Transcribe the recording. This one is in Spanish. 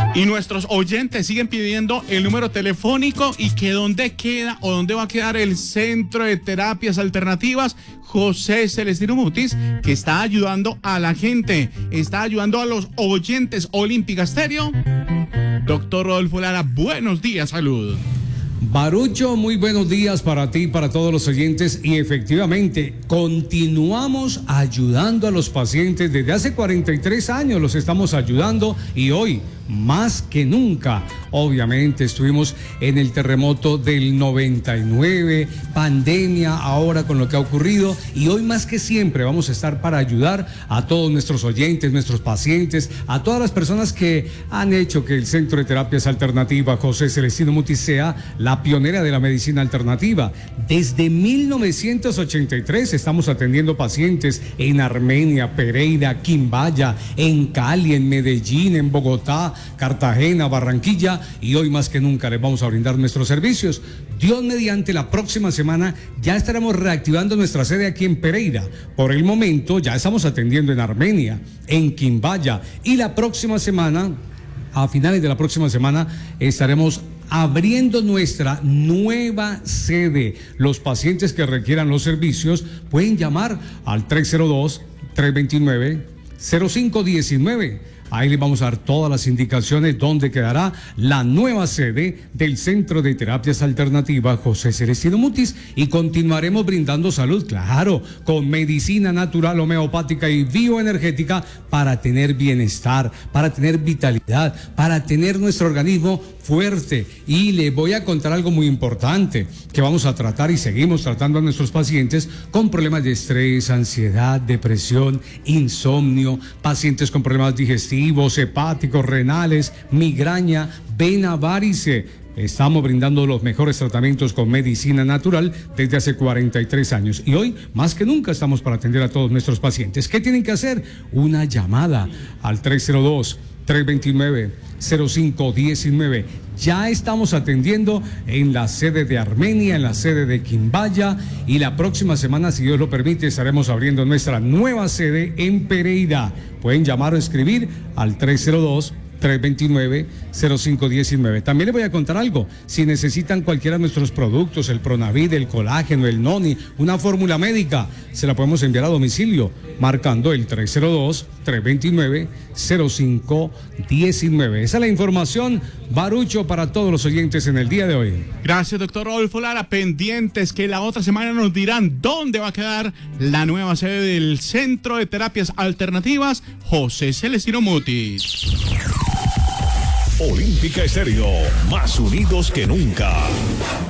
Y nuestros oyentes siguen pidiendo el número telefónico y que dónde queda o dónde va a quedar el Centro de Terapias Alternativas José Celestino Mutis, que está ayudando a la gente, está ayudando a los oyentes. Olímpica Estéreo. Doctor Rodolfo Lara, buenos días, salud. Barucho, muy buenos días para ti, para todos los oyentes, y efectivamente continuamos ayudando a los pacientes. Desde hace 43 años los estamos ayudando y hoy más que nunca. Obviamente estuvimos en el terremoto del 99, pandemia, ahora con lo que ha ocurrido, y hoy más que siempre vamos a estar para ayudar a todos nuestros oyentes, nuestros pacientes, a todas las personas que han hecho que el Centro de Terapias Alternativas José Celestino Mutis sea la pionera de la medicina alternativa. Desde 1983 estamos atendiendo pacientes en Armenia, Pereira, Quimbaya, en Cali, en Medellín, en Bogotá, Cartagena, Barranquilla, y hoy más que nunca les vamos a brindar nuestros servicios. Dios mediante, la próxima semana ya estaremos reactivando nuestra sede aquí en Pereira. Por el momento ya estamos atendiendo en Armenia, en Quimbaya, y la próxima semana, a finales de la próxima semana, estaremos abriendo nuestra nueva sede. Los pacientes que requieran los servicios pueden llamar al 302-329-0519. Ahí les vamos a dar todas las indicaciones dónde quedará la nueva sede del Centro de Terapias Alternativas José Celestino Mutis, y continuaremos brindando salud, claro, con medicina natural, homeopática y bioenergética para tener bienestar, para tener vitalidad, para tener nuestro organismo fuerte. Y les voy a contar algo muy importante que vamos a tratar y seguimos tratando a nuestros pacientes con problemas de estrés, ansiedad, depresión, insomnio, pacientes con problemas digestivos, hepáticos, renales, migraña, vena, varice. Estamos brindando los mejores tratamientos con medicina natural desde hace 43 años. Y hoy, más que nunca, estamos para atender a todos nuestros pacientes. ¿Qué tienen que hacer? Una llamada al 302-329-0519. Ya estamos atendiendo en la sede de Armenia, en la sede de Quimbaya, y la próxima semana, si Dios lo permite, estaremos abriendo nuestra nueva sede en Pereira. Pueden llamar o escribir al 302-329-0519. También les voy a contar algo. Si necesitan cualquiera de nuestros productos, el Pronavid, el colágeno, el Noni, una fórmula médica, se la podemos enviar a domicilio marcando el 302-329-0519. Esa es la información, Barucho, para todos los oyentes en el día de hoy. Gracias, doctor Rodolfo Lara. Pendientes que la otra semana nos dirán dónde va a quedar la nueva sede del Centro de Terapias Alternativas José Celestino Mutis. Olímpica Estéreo, más unidos que nunca.